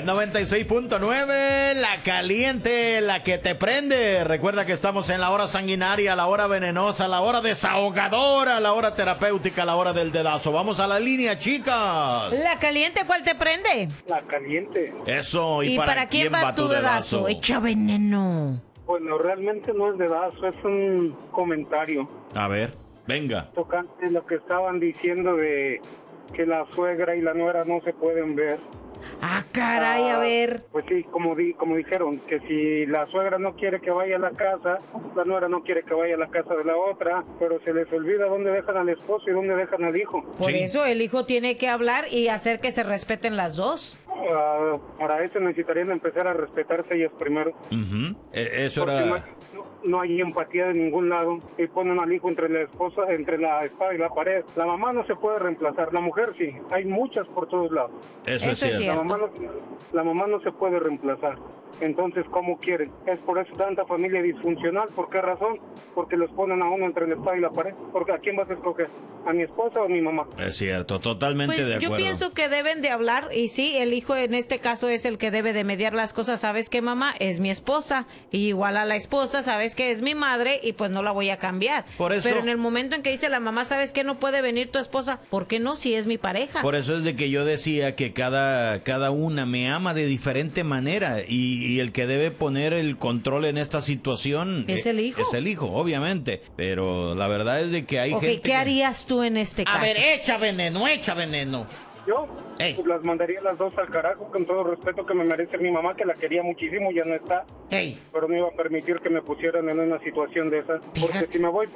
Es 96.9, la caliente, la que te prende. Recuerda que estamos en la hora sanguinaria, la hora venenosa, la hora desahogadora, la hora terapéutica, la hora del dedazo. Vamos a la línea, chicas. La caliente, ¿cuál te prende? La caliente. Eso, ¿y para quién va tu dedazo? Echa veneno. Bueno, realmente no es dedazo, es un comentario. A ver, venga. Tocante lo que estaban diciendo de que la suegra y la nuera no se pueden ver. Ah, caray, a ver. Pues sí, como dijeron, que si la suegra no quiere que vaya a la casa, la nuera no quiere que vaya a la casa de la otra, pero se les olvida dónde dejan al esposo y dónde dejan al hijo. Por Sí. eso el hijo tiene que hablar y hacer que se respeten las dos. Para eso necesitarían empezar a respetarse ellas primero. Ujú. Eso Porque era... no hay empatía de ningún lado y ponen al hijo entre la esposa, entre la espada y la pared. La mamá no se puede reemplazar, la mujer sí, hay muchas por todos lados. Eso es cierto. La mamá no se puede reemplazar. Entonces, ¿cómo quieren? Es por eso tanta familia disfuncional. ¿Por qué razón? Porque los ponen a uno entre la espada y la pared. Porque ¿a quién vas a escoger? ¿A mi esposa o a mi mamá? Es cierto, totalmente Pues de acuerdo. yo pienso que deben de hablar y sí, el hijo en este caso es el que debe de mediar las cosas. ¿Sabes qué, mamá? Es mi esposa. Y igual a la esposa, ¿sabes que es mi madre? Y pues no la voy a cambiar. Por eso- Pero en el momento en que dice la mamá, ¿sabes qué? No puede venir tu esposa. ¿Por qué no? Si es mi pareja. Por eso es de que yo decía que cada una me ama de diferente manera y el que debe poner el control en esta situación ¿Es el hijo? Es el hijo, obviamente. Pero la verdad es de que hay Ok, gente ¿qué harías tú en este caso? A ver, echa veneno, echa veneno. Yo Ey. pues las mandaría las dos al carajo, con todo respeto que me merece mi mamá, que la quería muchísimo, ya no está. Hey. Pero no iba a permitir que me pusieran en una situación de esas. Porque Fíjate. si me voy